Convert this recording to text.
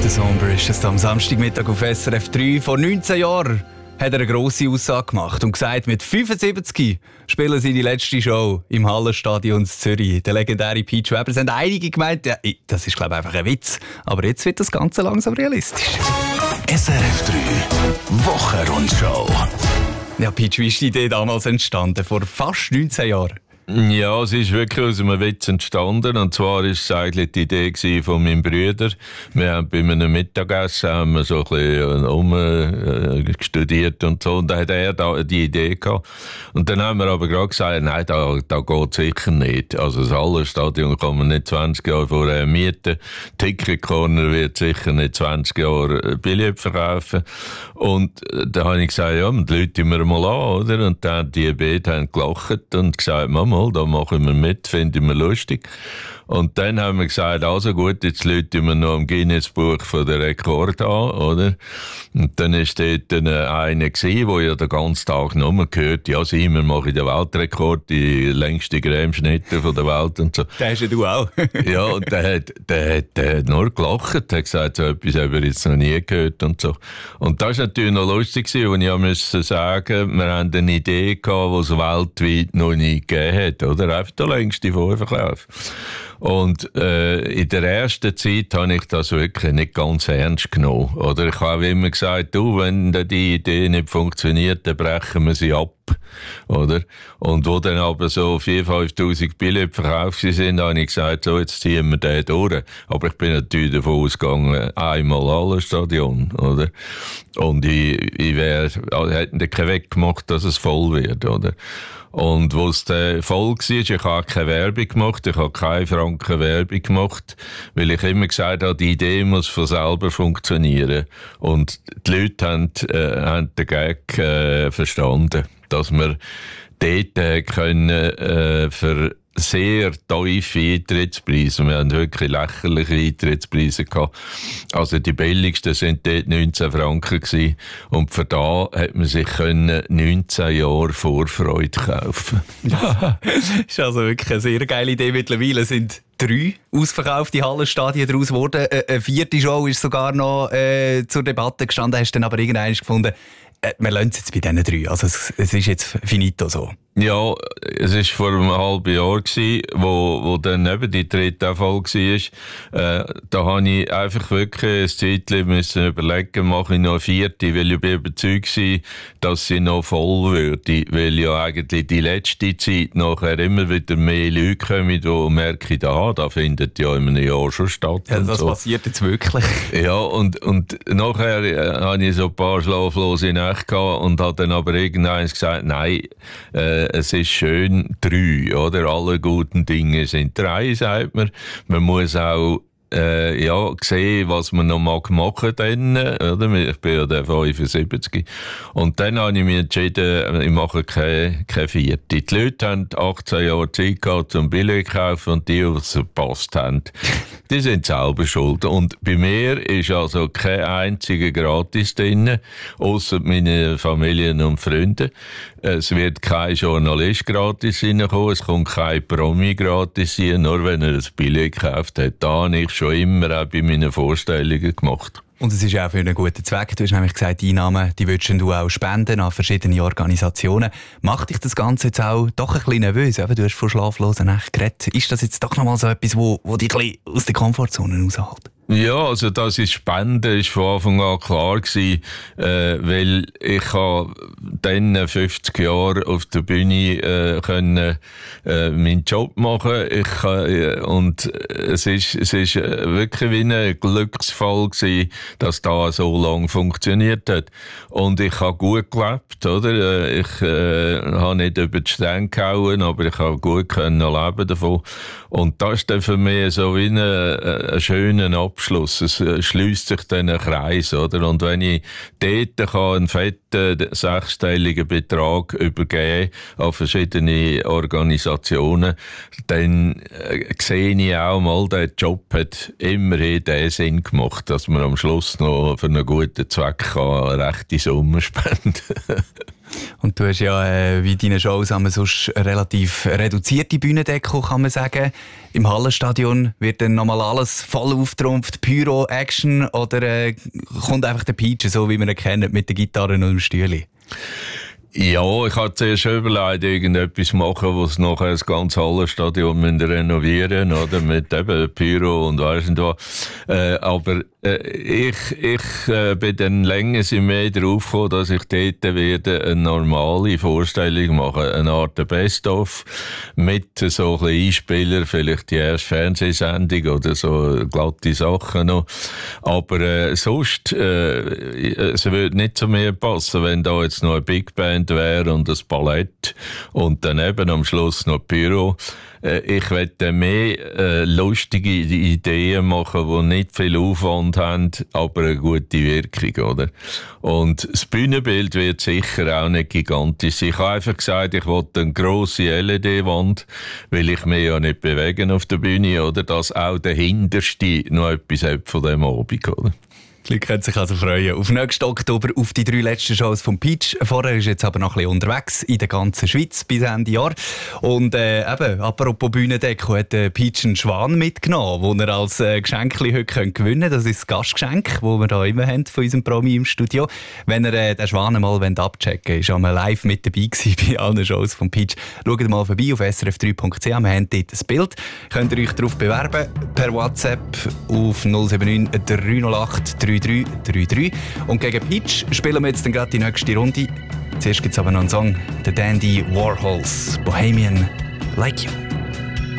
Somber ist es am Samstagmittag auf SRF 3. Vor 19 Jahren hat er eine grosse Aussage gemacht und gesagt, mit 75 spielen sie die letzte Show im Hallenstadion in Zürich. Der legendäre Peach Weber. Es haben einige gemeint, ja, das ist glaube ich einfach ein Witz. Aber jetzt wird das Ganze langsam realistisch. SRF 3 Wochenrundschau. Ja, Peach, wie ist die Idee damals entstanden? Vor fast 19 Jahren. Ja, es ist wirklich aus einem Witz entstanden. Und zwar war es eigentlich die Idee von meinem Bruder. Wir haben bei einem Mittagessen haben wir so ein bisschen studiert und so. Und dann hat er da die Idee gehabt. Und dann haben wir aber gerade gesagt, nein, da geht sicher nicht. Also das Hallenstadion kann man nicht 20 Jahre vorher mieten. Ticket Corner wird sicher nicht 20 Jahre Billett verkaufen. Und da habe ich gesagt, ja, die Leute wir mal an, oder? Und dann die beiden haben gelacht und gesagt, Mama, da machen wir mit, finden wir lustig. Und dann haben wir gesagt, also gut, jetzt läuten wir noch am Guinness-Buch von der Rekord an, oder? Und dann ist dort einer gewesen, der ja den ganzen Tag nur gehört, ja, wir machen den Weltrekord, die längste Cremeschnitte von der Welt und so. Den hast ja du auch. Ja, und der hat nur gelacht, hat gesagt, so etwas haben wir jetzt noch nie gehört und so. Und das war natürlich noch lustig gewesen, und ich musste sagen, wir haben eine Idee gehabt, die es weltweit noch nie gegeben hat, oder? Einfach der längste Vorverkauf. Und in der ersten Zeit habe ich das wirklich nicht ganz ernst genommen. Oder ich habe immer gesagt, wenn die Idee nicht funktioniert, dann brechen wir sie ab. Oder? Und wo dann aber so 4.000, 5.000 Billette verkauft sind, habe ich gesagt, so, jetzt ziehen wir den durch. Aber ich bin natürlich davon ausgegangen, einmal Hallenstadion, oder? Und ich hätte keinen Weg gemacht, dass es voll wird, oder? Und wo es dann voll war, ich habe keine Werbung gemacht, ich habe keine Franken Werbung gemacht, weil ich immer gesagt habe, die Idee muss von selber funktionieren. Und die Leute haben den Gag verstanden, dass wir dort können für sehr tiefe Eintrittspreise. Wir haben wirklich lächerliche Eintrittspreise gehabt. Also die billigsten sind dort 19 Franken gewesen. Und für da hat man sich 19 Jahre Vorfreude kaufen. Das ist also wirklich eine sehr geile Idee. Mittlerweile sind 3 ausverkaufte Hallenstadien daraus geworden. Eine 4. Show ist sogar noch zur Debatte gestanden. Hast du dann aber irgendwann gefunden, wir lassen es jetzt bei diesen 3. Also es ist jetzt finito so. Ja, es war vor einem halben Jahr, wo dann eben die 3. Fall war. Da habe ich einfach wirklich ein Zeitchen müssen überlegen, mache ich noch eine 4., weil ich überzeugt war, dass sie noch voll würde. Weil ja eigentlich die letzte Zeit nachher immer wieder mehr Leute kommen, die merken, da findet ja in einem Jahr schon statt. Ja, das so passiert jetzt wirklich. Ja, und nachher habe ich so ein paar schlaflose Nächte gehabt und habe dann aber irgendwann gesagt, nein, es ist schön 3, oder? Alle guten Dinge sind 3, sagt man. Man muss auch sehen, was man noch machen dann, oder? Ich bin ja der 75. Und dann habe ich mich entschieden, ich mache keine 4. Die Leute haben 18 Jahre Zeit gehabt zum Billett kaufen und die es verpasst haben, die sind selber schuld. Und bei mir ist also kein einziger gratis drin, ausser meine Familien und Freunde. Es wird kein Journalist gratis reinkommen, es kommt kein Promi gratis rein, nur wenn er ein Billett gekauft hat. Da habe ich schon immer auch bei meinen Vorstellungen gemacht. Und es ist auch für einen guten Zweck. Du hast nämlich gesagt, die Einnahmen, die würdest du auch spenden an verschiedene Organisationen. Macht dich das Ganze jetzt auch doch ein bisschen nervös? Du hast von schlaflosen Nächten geredet. Ist das jetzt doch nochmal so etwas, wo dich ein bisschen aus der Komfortzone raushält? Ja, also das ist Spenden, ist von Anfang an klar gewesen, weil ich habe dann 50 Jahre auf der Bühne können meinen Job machen. Und es ist wirklich wie ein Glücksfall gewesen, dass das so lange funktioniert hat. Und ich habe gut gelebt, oder? Ich habe nicht über die Stränge gehauen, aber ich habe gut können leben davon. Und das ist dann für mich so wie ein schöner Abschluss. Es schliesst sich dann ein Kreis, oder? Und wenn ich dort einen fetten, 6-stelligen Betrag übergeben an verschiedene Organisationen, dann sehe ich auch mal, der Job hat immerhin den Sinn gemacht, dass man am Schluss noch für einen guten Zweck eine rechte Summe spenden kann. Und du hast ja wie deine Shows haben wir sonst relativ reduzierte Bühnendeko, kann man sagen. Im Hallenstadion wird dann nochmal alles voll auftrumpft, Pyro, Action, oder kommt einfach der Peach, so wie wir ihn kennen, mit der Gitarre und dem Stühle? Ja, ich hatte zuerst überlegt, irgendetwas machen, was nachher das ganze Hallenstadion renovieren müssen, oder? Mit eben Pyro und weiss nicht was. Aber ich bin dann länger mehr drauf gekommen, dass ich dort werde eine normale Vorstellung machen, eine Art Best-of mit so ein bisschen Einspieler, vielleicht die erste Fernsehsendung oder so glatte Sachen noch. Aber sonst, es würde nicht zu mir passen, wenn da jetzt noch eine Big Band wäre und ein Ballett und dann eben am Schluss noch Pyro. Ich möchte mehr lustige Ideen machen, die nicht viel Aufwand haben, aber eine gute Wirkung, oder? Und das Bühnenbild wird sicher auch nicht gigantisch. Ich habe einfach gesagt, ich wollte eine grosse LED-Wand, weil ich mich ja nicht bewegen auf der Bühne, oder? Dass auch der Hinterste noch etwas hat von dem Abend, oder? Die Leute können sich also freuen auf nächsten Oktober auf die 3 letzten Shows von Peach. Vorher ist jetzt aber noch ein bisschen unterwegs in der ganzen Schweiz bis Ende Jahr. Und eben, apropos Bühnendeko, hat Peach einen Schwan mitgenommen, den er als Geschenk heute gewinnen könnt. Das ist das Gastgeschenk, das wir hier immer haben von unserem Promi im Studio. Wenn ihr den Schwan mal abchecken wollt, ist er live mit dabei gewesen bei allen Shows von Peach. Schaut mal vorbei auf srf3.ch, wir haben dort ein Bild. Könnt ihr euch darauf bewerben per WhatsApp auf 079 308 3333. Und gegen Peach spielen wir jetzt dann gerade die nächste Runde. Zuerst gibt es aber noch einen Song, The Dandy Warhols, Bohemian Like You.